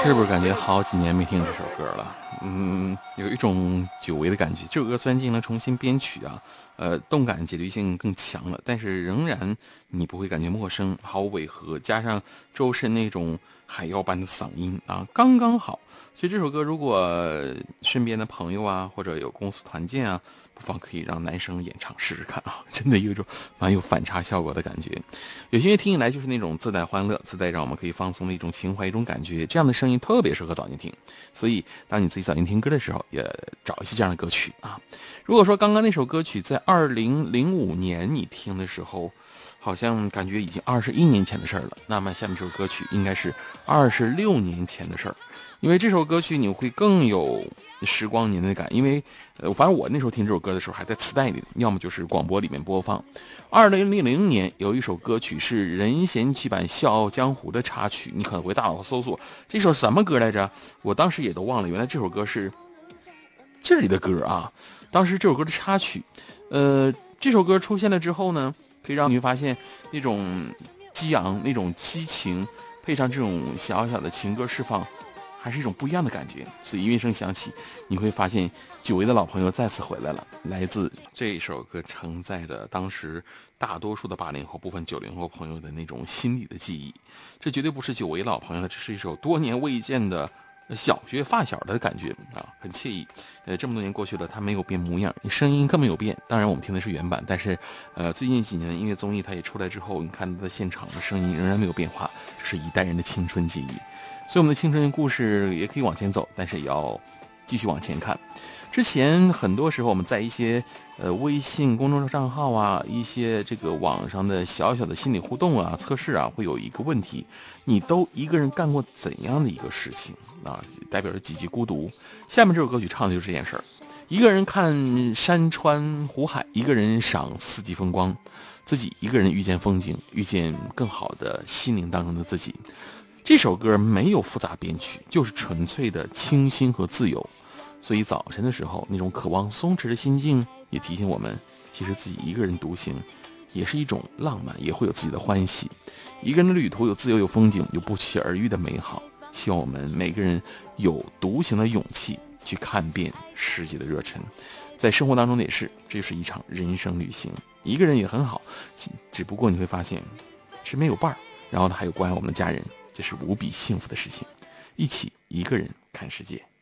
是不是感觉好几年没听这首歌了？有一种久违的感觉。这首歌虽然进行了重新编曲啊，动感节律性更强了，但是仍然你不会感觉陌生，毫无违和，加上周深那种海妖般的嗓音啊，刚刚好。所以这首歌如果身边的朋友啊，或者有公司团建啊，不妨可以让男生演唱试试看啊，真的有一种蛮有反差效果的感觉。有些乐听起来就是那种自带欢乐、自带让我们可以放松的一种情怀、一种感觉，这样的声音特别适合早间听。所以当你自己早间听歌的时候，也找一些这样的歌曲啊。如果说刚刚那首歌曲在2005年你听的时候，好像感觉已经21年前的事儿了，那么下面这首歌曲应该是26年前的事儿。因为这首歌曲你会更有时光年代感，因为反正我那时候听这首歌的时候还在磁带里，要么就是广播里面播放。2000年有一首歌曲是任贤齐版《笑傲江湖》的插曲，你可能会大脑搜索这首什么歌来着，我当时也都忘了，原来这首歌是这里的歌啊。当时这首歌的插曲，这首歌出现了之后呢，可以让你发现那种激昂、那种激情，配上这种小小的情歌释放，还是一种不一样的感觉。所以音乐声响起，你会发现久违的老朋友再次回来了，来自这首歌承载的当时大多数的80后、部分90后朋友的那种心理的记忆。这绝对不是久违老朋友了，这是一首多年未见的小学发小的感觉啊，很惬意。这么多年过去了，他没有变模样，声音更没有变。当然，我们听的是原版，但是最近几年的音乐综艺它也出来之后，你看他的现场的声音仍然没有变化，这是一代人的青春记忆。所以我们的青春故事也可以往前走，但是也要继续往前看。之前很多时候我们在一些微信公众账号啊，一些这个网上的小小的心理互动啊、测试啊，会有一个问题：你都一个人干过怎样的一个事情啊？代表着几级孤独。下面这首歌曲唱的就是这件事儿：一个人看山川湖海，一个人赏四季风光，自己一个人遇见风景，遇见更好的心灵当中的自己。这首歌没有复杂编曲，就是纯粹的清新和自由。所以早晨的时候，那种渴望松弛的心境，也提醒我们，其实自己一个人独行，也是一种浪漫，也会有自己的欢喜。一个人的旅途有自由，有风景，有不期而遇的美好。希望我们每个人有独行的勇气，去看遍世界的热忱。在生活当中也是，这就是一场人生旅行。一个人也很好，只不过你会发现，是没有伴儿，然后呢还有关爱我们的家人，这是无比幸福的事情。一起一个人看世界。